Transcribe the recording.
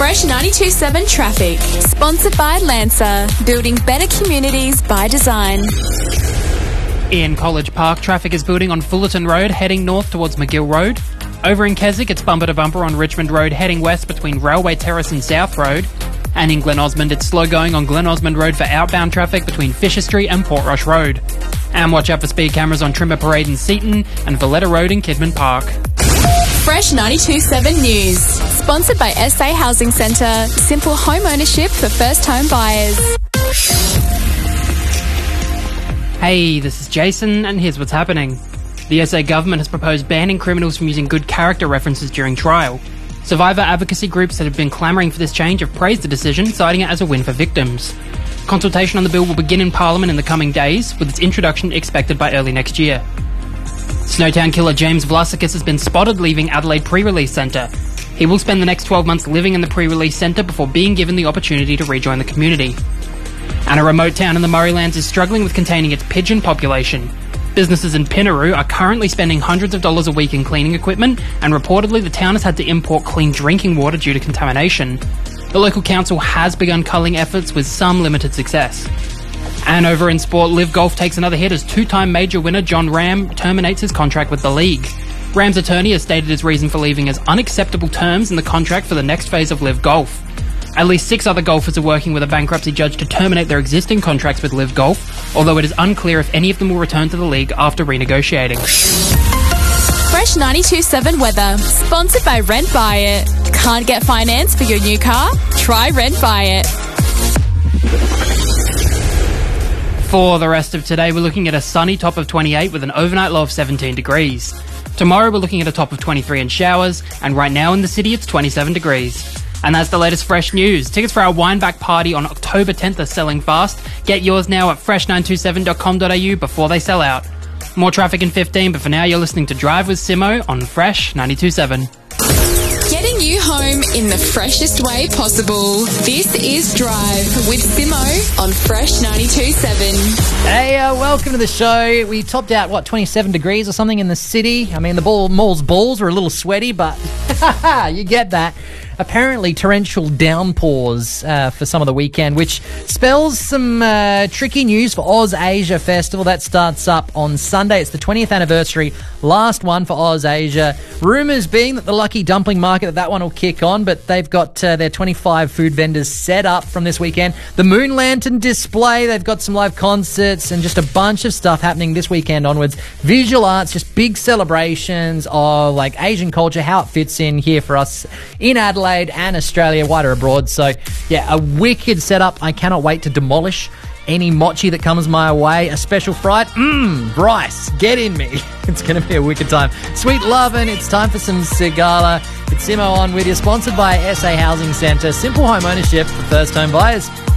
Fresh 92.7 Traffic. Sponsored by Lancer. Building better communities by design. In College Park, traffic is building on Fullerton Road, heading north towards McGill Road. Over in Keswick, it's bumper to bumper on Richmond Road, heading west between Railway Terrace and South Road. And in Glen Osmond, it's slow going on Glen Osmond Road for outbound traffic between Fisher Street and Portrush Road. And watch out for speed cameras on Trimmer Parade in Seaton and Valletta Road in Kidman Park. Fresh 92.7 News. Sponsored by SA Housing Centre. Simple home ownership for first home buyers. Hey, this is Jason, and here's what's happening. The SA government has proposed banning criminals from using good character references during trial. Survivor advocacy groups that have been clamouring for this change have praised the decision, citing it as a win for victims. Consultation on the bill will begin in Parliament in the coming days, with its introduction expected by early next year. Snowtown killer James Vlasikis has been spotted leaving Adelaide Pre-Release Centre. He will spend the next 12 months living in the pre-release centre before being given the opportunity to rejoin the community. And a remote town in the Murraylands is struggling with containing its pigeon population. Businesses in Pinaroo are currently spending hundreds of dollars a week in cleaning equipment, and reportedly the town has had to import clean drinking water due to contamination. The local council has begun culling efforts with some limited success. And over in sport, Live Golf takes another hit as two-time major winner John Ram terminates his contract with the league. Ram's attorney has stated his reason for leaving as unacceptable terms in the contract for the next phase of Live Golf. At least 6 other golfers are working with a bankruptcy judge to terminate their existing contracts with Live Golf, although it is unclear if any of them will return to the league after renegotiating. Fresh 92.7 Weather. Sponsored by Rent Buy It. Can't get finance for your new car? Try Rent Buy It. For the rest of today, we're looking at a sunny top of 28 with an overnight low of 17 degrees. Tomorrow, we're looking at a top of 23 and showers, and right now in the city, it's 27 degrees. And that's the latest Fresh news. Tickets for our Wineback party on October 10th are selling fast. Get yours now at fresh927.com.au before they sell out. More traffic in 15, but for now, you're listening to Drive with Simo on Fresh 92.7. Getting you home in the freshest way possible. This is Drive with Simo on Fresh 92.7. Hey, welcome to the show. We topped out, 27 degrees or something in the city. I mean, the mall's balls were a little sweaty, but you get that. Apparently torrential downpours for some of the weekend, which spells some tricky news for Oz Asia Festival. That starts up on Sunday. It's the 20th anniversary, last one for Oz Asia. Rumours being that the Lucky Dumpling Market, that one will kick on, but they've got their 25 food vendors set up from this weekend. The Moon Lantern display, they've got some live concerts and just a bunch of stuff happening this weekend onwards. Visual arts, just big celebrations of like Asian culture, how it fits in here for us in Adelaide and Australia, wider abroad. So, yeah, a wicked setup. I cannot wait to demolish any mochi that comes my way. A special fried, Bryce, get in me. It's going to be a wicked time. Sweet lovin', it's time for some Sigala. It's Simo on with you, sponsored by SA Housing Centre. Simple home ownership for first home buyers.